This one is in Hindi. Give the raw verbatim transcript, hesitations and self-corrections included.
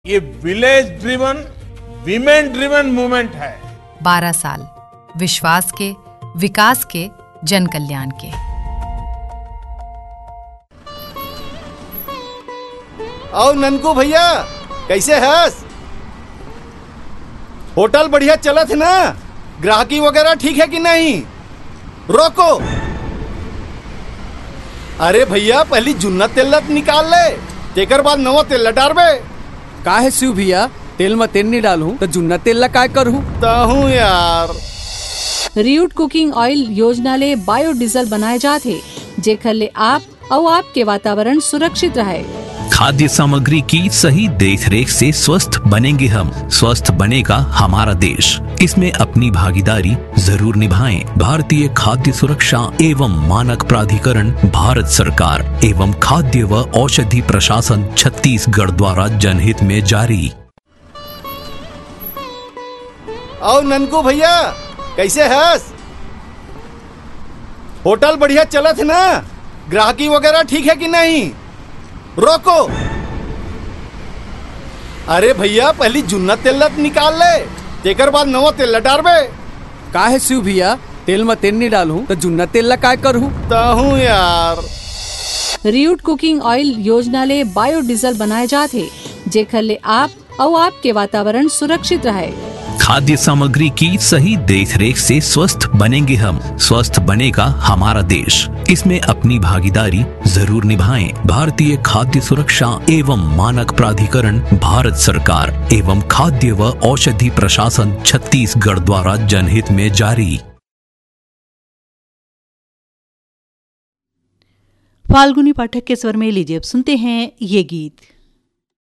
ये village driven women driven movement है। बारह साल विश्वास के, विकास के, जन कल्याण के। आओ ननकू भैया, कैसे हस? होटल बढ़िया चलत है ना? ग्राहकी वगैरह ठीक है कि नहीं? रोको। अरे भैया, पहली जुन्ना तेल निकाल ले, तेकर बाद नवा तेल डालबे। का है शिव भैया, तेल में तेल नहीं डालूं तो जुन्ना तेल ला काय करूं? ताहू यार। रियूट कुकिंग ऑयल योजना ले बायोडीजल बनाए जाते, जेकर ले आप और आपके वातावरण सुरक्षित रहे। खाद्य सामग्री की सही देखरेख से स्वस्थ बनेंगे हम, स्वस्थ बनेगा हमारा देश। इसमें अपनी भागीदारी जरूर निभाएं। भारतीय खाद्य सुरक्षा एवं मानक प्राधिकरण, भारत सरकार एवं खाद्य व औषधि प्रशासन छत्तीसगढ़ द्वारा जनहित में जारी। आओ ननकू भैया, कैसे हस? होटल बढ़िया चलत है ना? ग्राहकी वगैरह ठीक है कि नहीं? रोको। अरे भैया, पहली जुन्ना तेल निकाल ले, तेकर बाद नवा तेल डालबे। का है शिव भैया, तेल में तेल नहीं डालूं तो जुन्ना तेल ला काय करूं? ताहू यार। रियूट कुकिंग ऑयल योजना ले बायोडीजल बनाए जाते, जेकर ले आप और आपके वातावरण सुरक्षित रहे। खाद्य सामग्री की सही देखरेख से स्वस्थ बनेंगे हम, स्वस्थ बनेगा हमारा देश। इसमें अपनी भागीदारी जरूर निभाएं। भारतीय खाद्य सुरक्षा एवं मानक प्राधिकरण, भारत सरकार एवं खाद्य व औषधि प्रशासन छत्तीसगढ़ द्वारा जनहित में जारी। फाल्गुनी पाठक के स्वर में लीजिए अब सुनते हैं ये गीत।